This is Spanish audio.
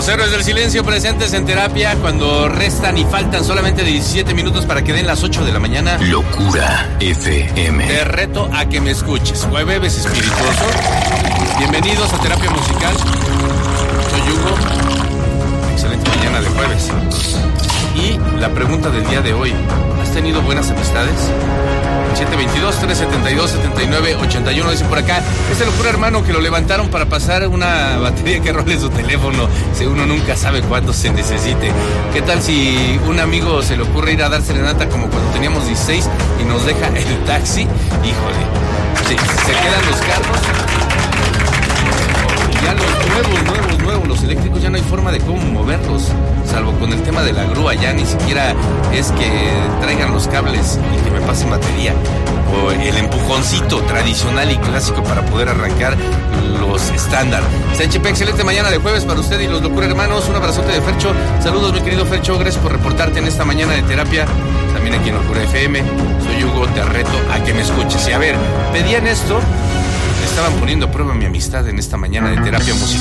Los héroes del silencio presentes en terapia cuando restan y faltan solamente 17 minutos para que den las 8 de la mañana. Locura FM. Te reto a que me escuches. Jueves espirituoso. Bienvenidos a Terapia Musical. Soy Hugo. Excelente mañana de jueves. Y la pregunta del día de hoy: ¿has tenido buenas amistades? 722-372-7981 dice por acá. Este locura hermano que lo levantaron para pasar una batería que role su teléfono. Si uno nunca sabe cuándo se necesite. ¿Qué tal si un amigo se le ocurre ir a dar serenata como cuando teníamos 16 y nos deja el taxi? Híjole, sí, se quedan los carros. Ya los nuevos, los eléctricos ya no hay forma de cómo moverlos, salvo con el tema de la grúa. Ya ni siquiera es que traigan los cables y que me pasen batería, o el empujoncito tradicional y clásico para poder arrancar los estándar. Sanchepe, excelente mañana de jueves para usted y los locura hermanos. Un abrazote de Fercho. Saludos mi querido Fercho, gracias por reportarte en esta mañana de terapia. También aquí en Locura FM. Soy Hugo, te reto a que me escuches. Y a ver, pedían esto. Estaban poniendo a prueba mi amistad en esta mañana de terapia musical.